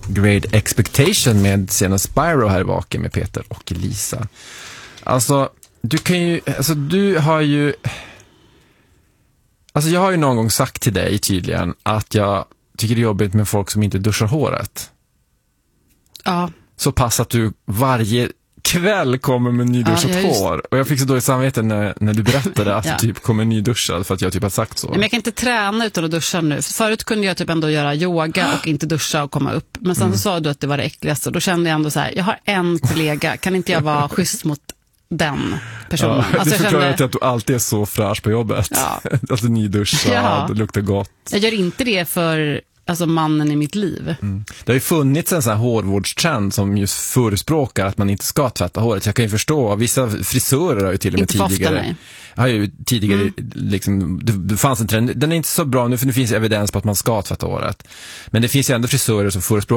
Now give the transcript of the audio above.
Great Expectation med scenen Spyro här i Vaken med Peter och Lisa. Alltså, du har ju... Alltså jag har ju någon gång sagt till dig tydligen att jag tycker det är jobbigt med folk som inte duschar håret. Ja. Så pass att du varje kväll kommer med nyduschat hår. Och jag fick så dåligt samvete när du berättade att du typ kommer nyduschad för att jag typ har sagt så. Men jag kan inte träna utan att duscha nu. Förut kunde jag typ ändå göra yoga och inte duscha och komma upp. Men sen så sa du att det var det äckligaste. Och då kände jag ändå så här, jag har en kollega, kan inte jag vara schysst mot den personen? Ja, alltså det förklarar att du alltid är så fräsch på jobbet. Ja. Alltså nyduschad, det luktar gott. Jag gör inte det för mannen i mitt liv. Det har ju funnits en sån här hårvårdstrend som just förespråkar att man inte ska tvätta håret. Jag kan ju förstå, vissa frisörer har ju till och med tidigare liksom, det fanns en trend, den är inte så bra nu för nu finns evidens på att man ska tvätta håret. Men det finns ju ändå frisörer som förespråkar